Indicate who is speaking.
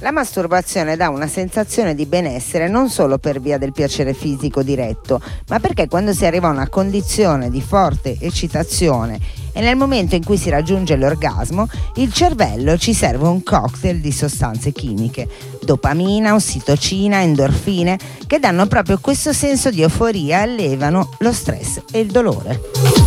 Speaker 1: La masturbazione dà una sensazione di benessere non solo per via del piacere fisico diretto, ma perché quando si arriva a una condizione di forte eccitazione e nel momento in cui si raggiunge l'orgasmo, il cervello ci serve un cocktail di sostanze chimiche, dopamina, ossitocina, endorfine, che danno proprio questo senso di euforia e allevano lo stress e il dolore.